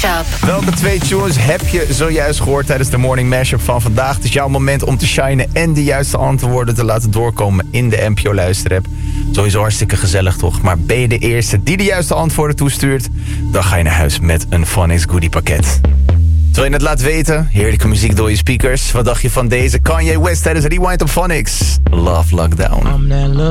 Mashup. Welke 2 tunes heb je zojuist gehoord tijdens de Morning Mashup van vandaag? Het is jouw moment om te shinen en de juiste antwoorden te laten doorkomen in de NPO Luisterapp. Sowieso hartstikke gezellig toch? Maar ben je de eerste die de juiste antwoorden toestuurt? Dan ga je naar huis met een Phonics goodie pakket. Terwijl je het laat weten, heerlijke muziek door je speakers. Wat dacht je van deze Kanye West tijdens Rewind op Phonics? Love Lockdown.